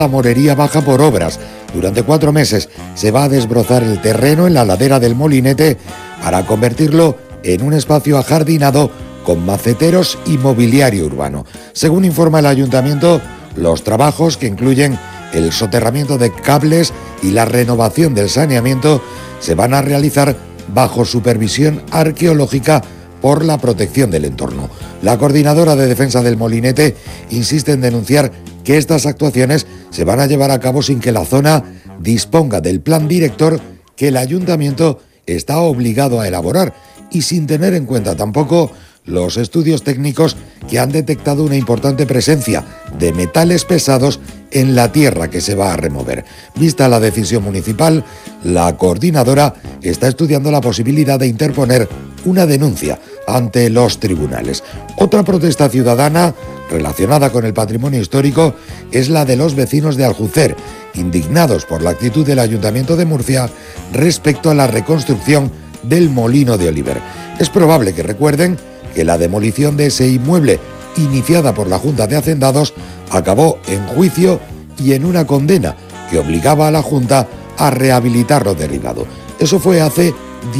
La Morería baja por obras. Durante 4 meses se va a desbrozar el terreno en la ladera del Molinete para convertirlo en un espacio ajardinado con maceteros y mobiliario urbano. Según informa el ayuntamiento, los trabajos, que incluyen el soterramiento de cables y la renovación del saneamiento, se van a realizar bajo supervisión arqueológica por la protección del entorno. La coordinadora de defensa del Molinete insiste en denunciar que estas actuaciones se van a llevar a cabo sin que la zona disponga del plan director que el ayuntamiento está obligado a elaborar y sin tener en cuenta tampoco los estudios técnicos que han detectado una importante presencia de metales pesados en la tierra que se va a remover. Vista la decisión municipal, la coordinadora está estudiando la posibilidad de interponer una denuncia ante los tribunales. Otra protesta ciudadana relacionada con el patrimonio histórico es la de los vecinos de Aljucer, indignados por la actitud del Ayuntamiento de Murcia respecto a la reconstrucción del Molino de Oliver. Es probable que recuerden que la demolición de ese inmueble, iniciada por la Junta de Hacendados, acabó en juicio y en una condena que obligaba a la Junta a rehabilitar lo derribado. Eso fue hace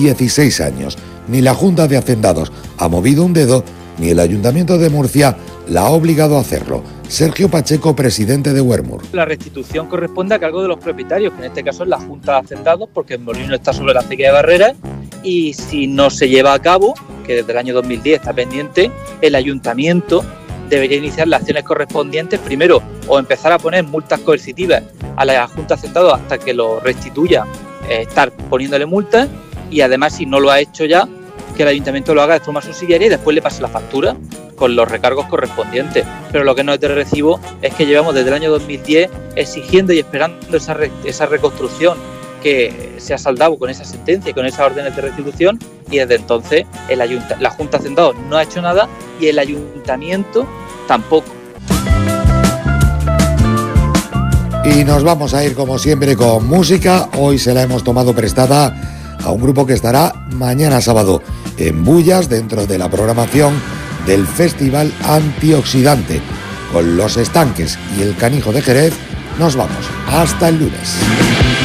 16 años. Ni la Junta de Hacendados ha movido un dedo, ni el Ayuntamiento de Murcia la ha obligado a hacerlo. Sergio Pacheco, presidente de Huérmur. La restitución corresponde a cargo de los propietarios, que en este caso es la Junta de Hacendados, porque el molino está sobre la acequia de Barreras, y si no se lleva a cabo, que desde el año 2010 está pendiente, el ayuntamiento debería iniciar las acciones correspondientes, primero, o empezar a poner multas coercitivas a la Junta de Hacendados hasta que lo restituya, estar poniéndole multas, y además, si no lo ha hecho ya, que el ayuntamiento lo haga de forma subsidiaria y después le pase la factura con los recargos correspondientes. Pero lo que no es de recibo es que llevamos desde el año 2010 exigiendo y esperando esa reconstrucción que se ha saldado con esa sentencia y con esas órdenes de restitución, y desde entonces la Junta de Hacendados no ha hecho nada y el ayuntamiento tampoco. Y nos vamos a ir como siempre con música. Hoy se la hemos tomado prestada a un grupo que estará mañana sábado en Bullas dentro de la programación del Festival Antioxidante. Con Los Estanques y El Canijo de Jerez nos vamos. Hasta el lunes.